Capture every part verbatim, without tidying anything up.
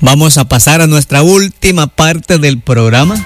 Vamos a pasar a nuestra última parte del programa.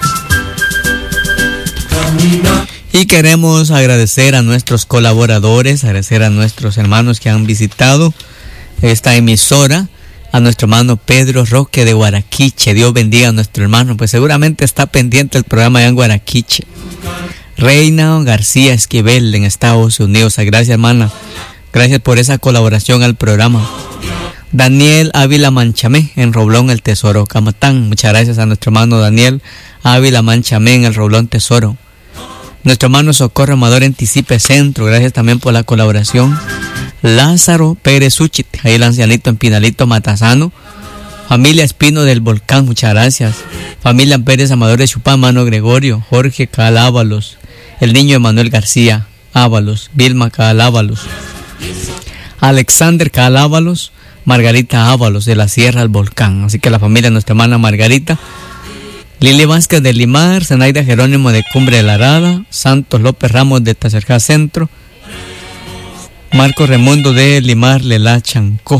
Y queremos agradecer a nuestros colaboradores, agradecer a nuestros hermanos que han visitado esta emisora, a nuestro hermano Pedro Roque de Guaraquiche. Dios bendiga a nuestro hermano, pues seguramente está pendiente el programa allá en Guaraquiche. Reina García Esquivel en Estados Unidos. Gracias, hermana. Gracias por esa colaboración al programa. Daniel Ávila Manchamé en Roblón El Tesoro, Camatán. Muchas gracias a nuestro hermano Daniel Ávila Manchamé en el Roblón Tesoro. Nuestro hermano Socorro Amador en Tisipe Centro. Gracias también por la colaboración. Lázaro Pérez Uchit, ahí el ancianito en Pinalito Matazano. Familia Espino del Volcán, muchas gracias. Familia Pérez Amador de Chupán, Mano Gregorio. Jorge Cal Ábalos. El niño Emanuel García Ábalos. Vilma Cal Ábalos. Alexander Cal Ábalos. Margarita Ábalos de la Sierra al Volcán. Así que la familia de nuestra hermana Margarita. Lili Vázquez de Limar. Zenaida Jerónimo de Cumbre de la Arada. Santos López Ramos de Tacerjá Centro. Marco Remundo de Limar Lela Chancó.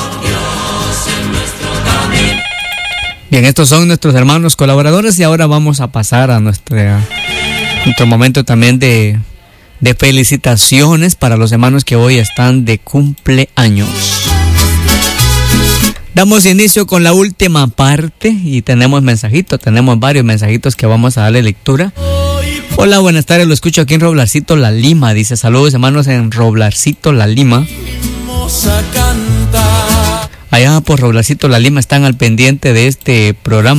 Bien, estos son nuestros hermanos colaboradores y ahora vamos a pasar a nuestra, nuestro momento también de, de felicitaciones para los hermanos que hoy están de cumpleaños. Damos inicio con la última parte y tenemos mensajitos, tenemos varios mensajitos que vamos a darle lectura. Hola, buenas tardes, lo escucho aquí en Roblarcito La Lima, dice saludos hermanos en Roblarcito La Lima. Allá por Roblarcito La Lima están al pendiente de este programa.